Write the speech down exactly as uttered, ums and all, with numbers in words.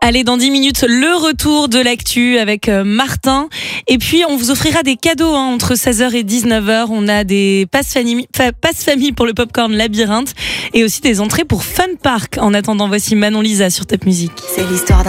Allez, dans dix minutes, le retour de l'actu avec Martin. Et puis, on vous offrira des cadeaux hein, entre seize heures et dix-neuf heures. On a des passes famille, passes famille pour le Popcorn Labyrinthe et aussi des entrées pour Fun Park. En attendant, voici Manon Lisa sur Top Music. C'est l'histoire d'un